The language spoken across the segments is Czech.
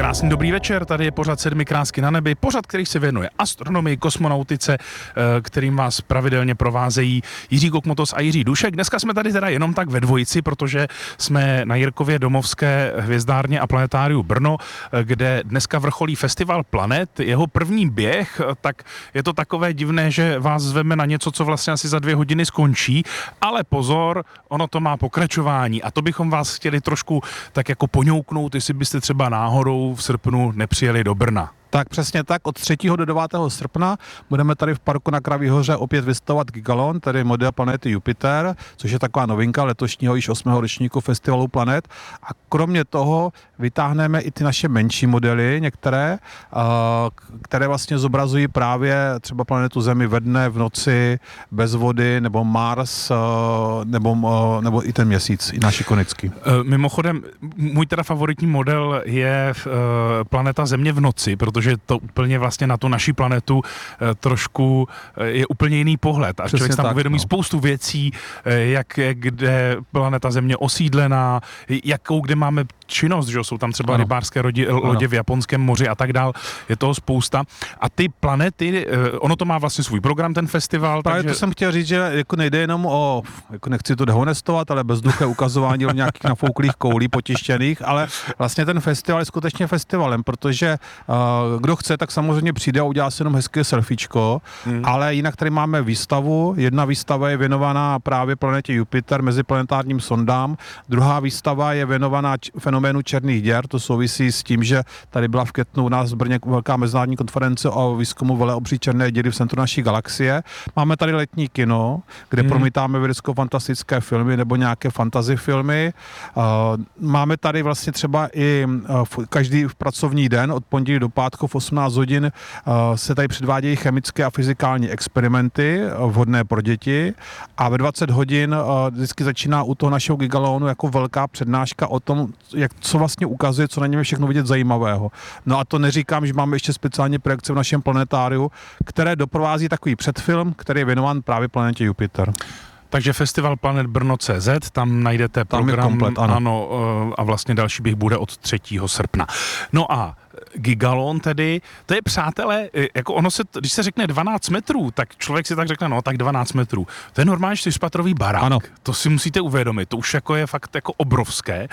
Krásný dobrý večer, tady je pořad 7 krásky na nebi, pořad, který se věnuje astronomii, kosmonautice, kterým vás pravidelně provázejí Jiří Kokmotos a Jiří Dušek. Dneska jsme tady teda jenom tak ve dvojici, protože jsme na Jirkově domovské hvězdárně a planetáriu Brno, kde dneska vrcholí festival planet. Jeho první běh, tak je to takové divné, že vás zveme na něco, co vlastně asi za 2 hodiny skončí, ale pozor, ono to má pokračování a to bychom vás chtěli trošku tak jako poňouknout, jestli byste třeba náhodou v srpnu nepřijeli do Brna. Tak přesně tak, od 3. do 9. srpna budeme tady v parku na Kraví hoře opět vystavovat Gigalon, tedy model planety Jupiter, což je taková novinka letošního již 8. ročníku festivalu planet. A kromě toho vytáhneme i ty naše menší modely, některé, které vlastně zobrazují právě třeba planetu Zemi ve dne, v noci, bez vody, nebo Mars, nebo i ten Měsíc, i náš ikonický. Mimochodem, můj teda favoritní model je planeta Země v noci, protože to úplně vlastně na tu naši planetu trošku je úplně jiný pohled. A přesně člověk tam uvědomí spoustu věcí, jak je kde planeta Země osídlená, jakou kde máme činnost, že jsou tam třeba rybářské lodě v Japonském moři a tak dál. Je toho spousta. A ty planety, ono to má vlastně svůj program, ten festival. Právě takže to jsem chtěl říct, že jako nejde jenom o, jako nechci to dehonestovat, ale bezduché ukazování nějakých nafouklých koulí potištěných, ale vlastně ten festival je skutečně festivalem, protože kdo chce, tak samozřejmě přijde a udělá si jenom hezké selfiečko, ale jinak tady máme výstavu. Jedna výstava je věnovaná právě planetě Jupiter, meziplanetárním sondám. Druhá výstava je věnovaná fenoménu černých děr. To souvisí s tím, že tady byla v květnu u nás v Brně velká mezinárodní konference o výzkumu veleobří černé díry v centru naší galaxie. Máme tady letní kino, kde promítáme vědecko-fantastické filmy nebo nějaké fantasy filmy. Máme tady vlastně třeba i každý pracovní den od pondělí do pátku v 18 hodin se tady předvádějí chemické a fyzikální experimenty vhodné pro děti a ve 20 hodin vždycky začíná u toho našeho Gigalonu jako velká přednáška o tom, co vlastně ukazuje, co na něm je všechno vidět zajímavého. No a to neříkám, že máme ještě speciální projekce v našem planetáriu, které doprovází takový předfilm, který je věnován právě planetě Jupiter. Takže festival Planet Brno.cz, tam najdete program, komplet, ano. A vlastně další běh bude od 3. srpna. No a Gigalon tedy, to je, přátelé, jako ono se, když se řekne 12 metrů, tak člověk si tak řekne, no tak 12 metrů. To je normálně 4patrový barák. Ano. To si musíte uvědomit, to už jako je fakt jako obrovské.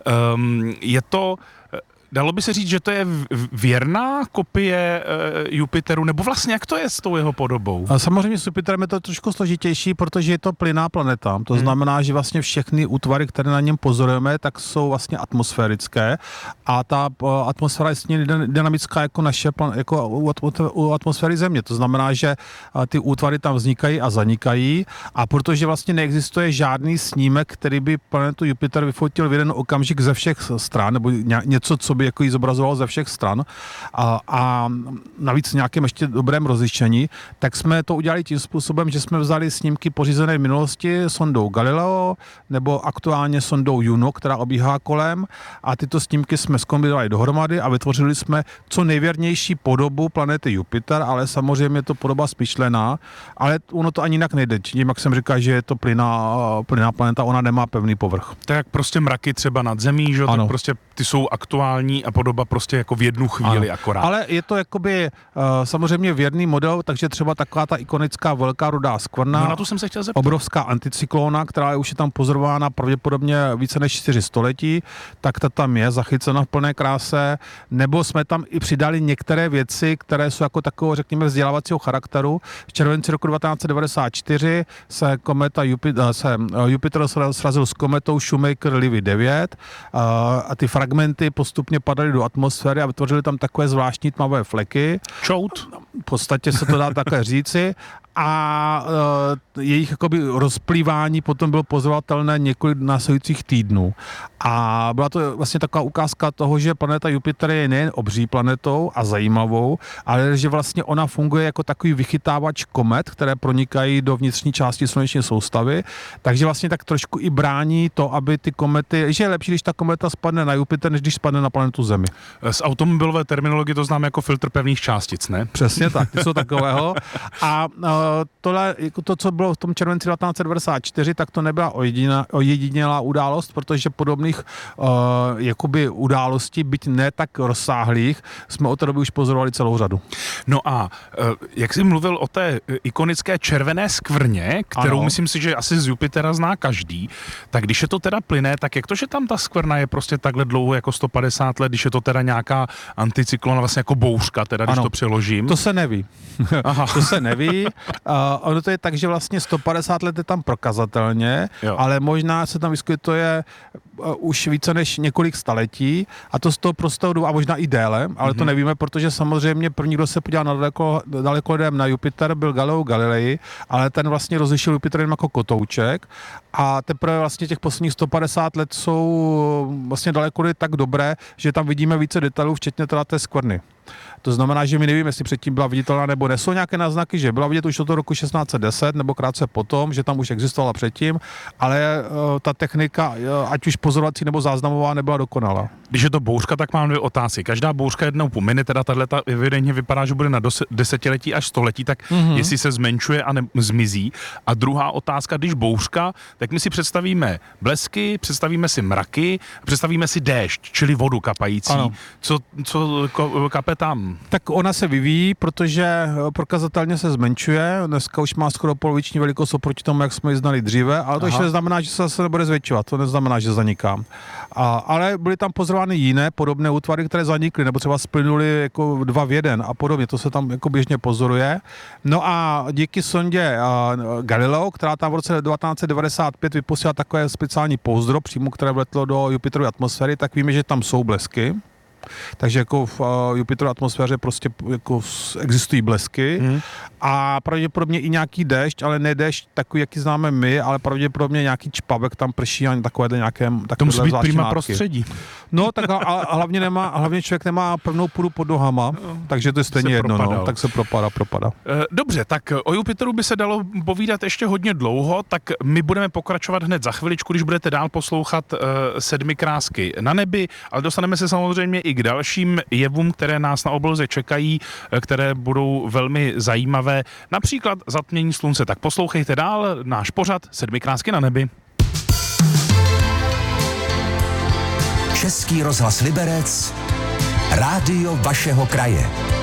Je to... Dalo by se říct, že to je věrná kopie Jupiteru, nebo vlastně jak to je s tou jeho podobou? A samozřejmě s Jupiterem je to trošku složitější, protože je to plynná planeta. To znamená, že vlastně všechny útvary, které na něm pozorujeme, tak jsou vlastně atmosférické a ta atmosféra je stejně dynamická jako naše, jako u atmosféry Země. To znamená, že ty útvary tam vznikají a zanikají a protože vlastně neexistuje žádný snímek, který by planetu Jupiter vyfotil v jeden okamžik ze všech stran, nebo něco, co by jako ji zobrazoval ze všech stran a navíc v nějakém ještě dobrém rozlišení, tak jsme to udělali tím způsobem, že jsme vzali snímky pořízené v minulosti sondou Galileo nebo aktuálně sondou Juno, která obíhá kolem a tyto snímky jsme zkombinovali dohromady a vytvořili jsme co nejvěrnější podobu planety Jupiter, ale samozřejmě je to podoba smyšlená, ale ono to ani jinak nejde. Tím, jak jsem říkal, že je to plynná planeta, ona nemá pevný povrch. Tak jak prostě mraky třeba nad Zemí, že? Tak prostě ty jsou aktuální a podoba prostě jako v jednu chvíli akorát. Ale je to jakoby samozřejmě věrný model, takže třeba taková ta ikonická velká rudá skvrna, no, na to jsem se chtěl zeptat. Obrovská anticyklona, která už je tam pozorována pravděpodobně více než 4 století, tak ta tam je zachycena v plné kráse, nebo jsme tam i přidali některé věci, které jsou jako takového, řekněme, vzdělávacího charakteru. V červenci roku 1994 se Jupiter srazil s kometou Shoemaker-Levy 9 a ty fragmenty postupně padaly do atmosféry a vytvořili tam takové zvláštní tmavé fleky. Čout. V podstatě se to dá takhle říci. A jejich jakoby rozplývání potom bylo pozorovatelné několik následujících týdnů. A byla to vlastně taková ukázka toho, že planeta Jupiter je nejen obří planetou a zajímavou, ale že vlastně ona funguje jako takový vychytávač komet, které pronikají do vnitřní části sluneční soustavy, takže vlastně tak trošku i brání to, aby ty komety, že je lepší, když ta kometa spadne na Jupiter, než když spadne na planetu Zemi. Z automobilové terminologie to znám jako filtr pevných částic, ne? Přesně tak, ty jsou takového. A tohle, jako to, co bylo v tom červenci 1994, tak to nebyla ojedinělá událost, protože podobných jakoby událostí, byť ne tak rozsáhlých, jsme od té doby už pozorovali celou řadu. No a jak jsi mluvil o té ikonické červené skvrně, kterou myslím si, že asi z Jupitera zná každý, tak když je to teda plyné, tak jak to, že tam ta skvrna je prostě takhle dlouho jako 150 let, když je to teda nějaká anticyklona, vlastně jako bouřka, teda když to přeložím? To se neví. To se neví. Ono to je tak, že vlastně 150 let je tam prokazatelně, ale možná se tam vyskytuje už více než několik staletí a to z toho prostého, a možná i déle, ale to nevíme, protože samozřejmě první, kdo se podíval na dalekohledem na Jupiter, byl Galileo Galilei, ale ten vlastně rozlišil Jupiter jen jako kotouček a teprve vlastně těch posledních 150 let jsou vlastně dalekohledy tak dobré, že tam vidíme více detailů, včetně teda té skvrny. To znamená, že my nevíme, jestli předtím byla viditelná nebo ne. Jsou nějaké náznaky, že byla vidět už od toho roku 1610 nebo krátce potom, že tam už existovala předtím, ale ta technika, ať už pozorovací nebo záznamová, nebyla dokonalá. Když je to bouřka, tak mám dvě otázky. Každá bouřka jednou pomine, teda tato evidentně vypadá, že bude na desetiletí až století, tak jestli se zmenšuje a zmizí. A druhá otázka, když bouřka, tak my si představíme blesky, představíme si mraky, představíme si déšť, čili vodu kapající. Ano. Co kape tam? Tak ona se vyvíjí, protože prokazatelně se zmenšuje. Dneska už má skoro poloviční velikost oproti tomu, jak jsme ji znali dříve, ale to ještě neznamená, že se zase nebude zvětšovat. To neznamená, že zaniká. Ale byly tam pozorovány jiné podobné útvary, které zanikly, nebo třeba splynuly jako 2 v 1 a podobně. To se tam jako běžně pozoruje. No a díky sondě Galileo, která tam v roce 1995 vypustila takové speciální pouzdro, přímo které vletlo do Jupiterovy atmosféry, tak víme, že tam jsou blesky. Takže jako v Jupiterově atmosféře prostě jako existují blesky a pravděpodobně i nějaký déšť, ale ne déšť takový, jaký známe my, ale pravděpodobně nějaký čpavek tam prší a takové nějaké to musí být prima prostředí. No tak a hlavně člověk nemá pevnou půdu pod nohama, takže to je stejně jedno, tak se propadá. Dobře, tak o Jupiteru by se dalo povídat ještě hodně dlouho, tak my budeme pokračovat hned za chviličku, když budete dál poslouchat 7 krásky na nebi, ale dostaneme se samozřejmě i k dalším jevům, které nás na obloze čekají, které budou velmi zajímavé, například zatmění slunce. Tak poslouchejte dál náš pořad 7 krásky na nebi. Český rozhlas Liberec, rádio vašeho kraje.